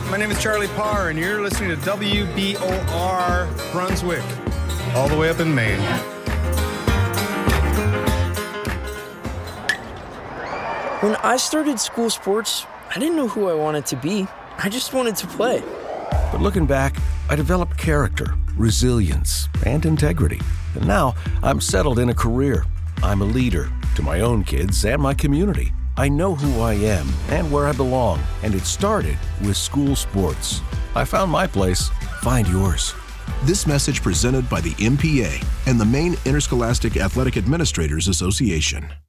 My name is Charlie Parr, and you're listening to WBOR Brunswick, all the way up in Maine. When I started school sports, I didn't know who I wanted to be. I just wanted to play. But looking back, I developed character, resilience, and integrity. And now I'm settled in a career. I'm a leader to my own kids and my community. I know who I am and where I belong, and it started with school sports. I found my place. Find yours. This message presented by the MPA and the Maine Interscholastic Athletic Administrators Association.